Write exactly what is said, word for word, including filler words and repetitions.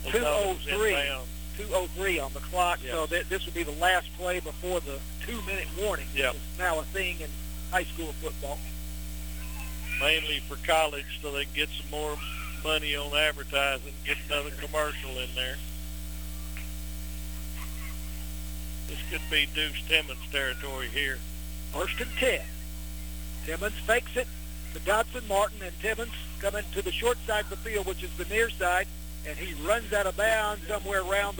people two thought oh it was in three. bounds. two oh three on the clock, Yeah. so th- this would be the last play before the two-minute warning. Yeah. It's now a thing in high school football. Mainly for college, so they can get some more money on advertising, get another commercial in there. This could be Deuce Timmons territory here. First and ten. Timmons fakes it to Dodson, Martin, and Timmons coming to the short side of the field, which is the near side, and he runs out of bounds somewhere around the